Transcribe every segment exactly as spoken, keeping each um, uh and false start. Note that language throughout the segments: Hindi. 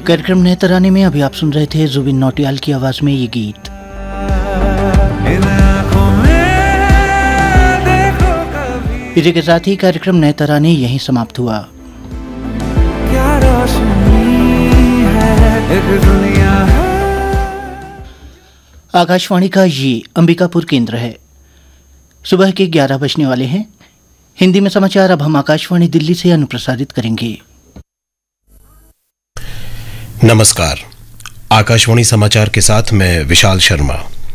कार्यक्रम नए तराने में अभी आप सुन रहे थे जुबिन नौटियाल की आवाज में ये गीत। इसी के साथ ही कार्यक्रम नए तराने यहीं समाप्त हुआ। आकाशवाणी का ये अंबिकापुर केंद्र है। सुबह के ग्यारह बजने वाले हैं। हिंदी में समाचार अब हम आकाशवाणी दिल्ली से अनुप्रसारित करेंगे। नमस्कार, आकाशवाणी समाचार के साथ मैं विशाल शर्मा।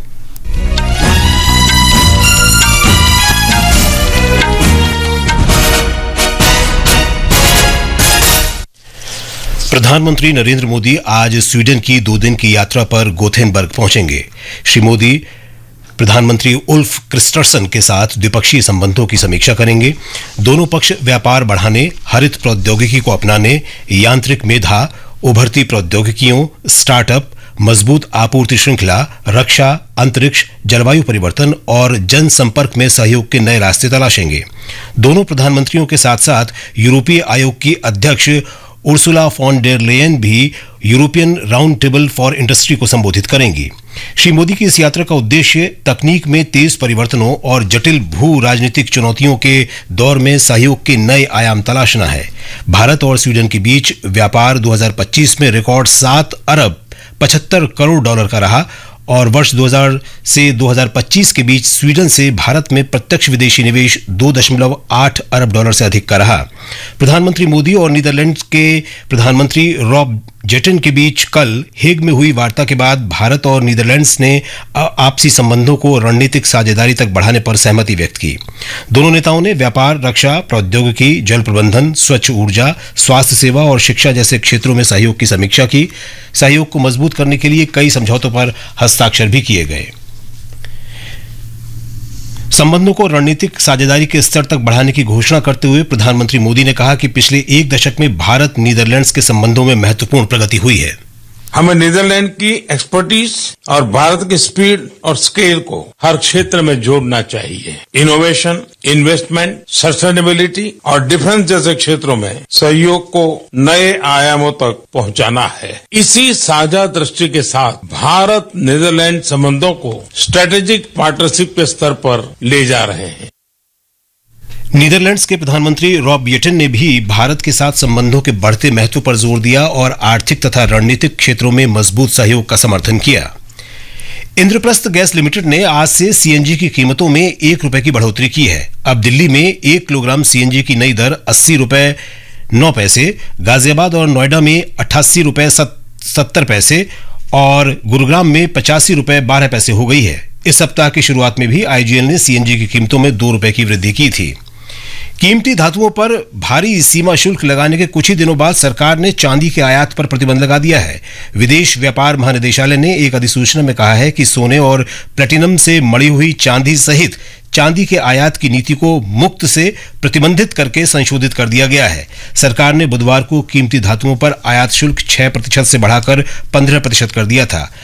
प्रधानमंत्री नरेंद्र मोदी आज स्वीडन की दो दिन की यात्रा पर गोथेनबर्ग पहुंचेंगे। श्री मोदी प्रधानमंत्री उल्फ क्रिस्टर्सन के साथ द्विपक्षीय संबंधों की समीक्षा करेंगे। दोनों पक्ष व्यापार बढ़ाने, हरित प्रौद्योगिकी को अपनाने, यांत्रिक मेधा, उभरती प्रौद्योगिकियों, स्टार्टअप, मजबूत आपूर्ति श्रृंखला, रक्षा, अंतरिक्ष, जलवायु परिवर्तन और जनसंपर्क में सहयोग के नए रास्ते तलाशेंगे। दोनों प्रधानमंत्रियों के साथ साथ यूरोपीय आयोग की अध्यक्ष उर्सुला फॉन डेर लेयन भी European round table for industry को संबोधित करेंगी। श्री मोदी की इस यात्रा का उद्देश्य तकनीक में तेज परिवर्तनों और जटिल भू राजनीतिक चुनौतियों के दौर में सहयोग के नए आयाम तलाशना है। भारत और स्वीडन के बीच व्यापार दो हज़ार पच्चीस में रिकॉर्ड सात अरब पचहत्तर करोड़ डॉलर का रहा और वर्ष दो हज़ार से दो हज़ार पच्चीस के बीच स्वीडन से भारत में प्रत्यक्ष विदेशी निवेश दो दशमलव आठ अरब डॉलर से अधिक का रहा। प्रधानमंत्री मोदी और नीदरलैंड्स के प्रधानमंत्री रॉब जेटन के बीच कल हेग में हुई वार्ता के बाद भारत और नीदरलैंड्स ने आपसी संबंधों को रणनीतिक साझेदारी तक बढ़ाने पर सहमति व्यक्त की। दोनों नेताओं ने व्यापार, रक्षा, प्रौद्योगिकी, जल प्रबंधन, स्वच्छ ऊर्जा, स्वास्थ्य सेवा और शिक्षा जैसे क्षेत्रों में सहयोग की समीक्षा की। सहयोग को मजबूत करने के लिए कई समझौतों पर हस्ताक्षर भी किए गए। संबंधों को रणनीतिक साझेदारी के स्तर तक बढ़ाने की घोषणा करते हुए प्रधानमंत्री मोदी ने कहा कि पिछले एक दशक में भारत नीदरलैंड्स के संबंधों में महत्वपूर्ण प्रगति हुई है। हमें नीदरलैंड की एक्सपर्टीज और भारत की स्पीड और स्केल को हर क्षेत्र में जोड़ना चाहिए। इनोवेशन, इन्वेस्टमेंट, सस्टेनेबिलिटी और डिफेंस जैसे क्षेत्रों में सहयोग को नए आयामों तक पहुंचाना है। इसी साझा दृष्टि के साथ भारत नीदरलैंड संबंधों को स्ट्रेटेजिक पार्टनरशिप के स्तर पर ले जा रहे हैं। नीदरलैंड्स के प्रधानमंत्री रॉब येटन ने भी भारत के साथ संबंधों के बढ़ते महत्व पर जोर दिया और आर्थिक तथा रणनीतिक क्षेत्रों में मजबूत सहयोग का समर्थन किया। इंद्रप्रस्थ गैस लिमिटेड ने आज से सीएनजी की कीमतों में एक रुपए की बढ़ोतरी की है। अब दिल्ली में एक किलोग्राम सीएनजी की नई दर अस्सी रुपए नौ पैसे, गाजियाबाद और नोएडा में अट्ठासी रुपए सत्तर पैसे और गुरुग्राम में पचासी रुपए बारह पैसे हो गई है। इस सप्ताह की शुरुआत में भी आईजीएल ने सीएनजी की कीमतों में दो रुपए की वृद्धि की थी। कीमती धातुओं पर भारी सीमा शुल्क लगाने के कुछ ही दिनों बाद सरकार ने चांदी के आयात पर प्रतिबंध लगा दिया है। विदेश व्यापार महानिदेशालय ने एक अधिसूचना में कहा है कि सोने और प्लेटिनम से मढ़ी हुई चांदी सहित चांदी के आयात की नीति को मुक्त से प्रतिबंधित करके संशोधित कर दिया गया है। सरकार ने बुधवार को कीमती धातुओं पर आयात शुल्क छह प्रतिशत से बढ़ाकर पंद्रह प्रतिशत कर दिया था।